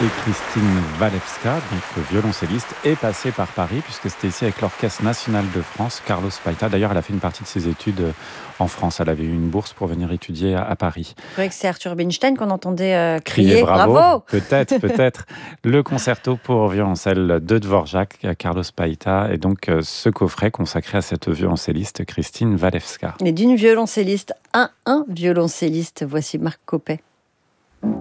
Et Christine Walewska, donc violoncelliste, est passée par Paris, puisque c'était ici avec l'Orchestre National de France, Carlos Paita. D'ailleurs, elle a fait une partie de ses études en France. Elle avait eu une bourse pour venir étudier à Paris. Je croyais que c'est Arthur Rubinstein qu'on entendait Crier crier bravo. Peut-être. Le concerto pour violoncelle de Dvorak, Carlos Paita, et donc ce coffret consacré à cette violoncelliste Christine Walewska. Et d'une violoncelliste à un violoncelliste, voici Marc Coppet.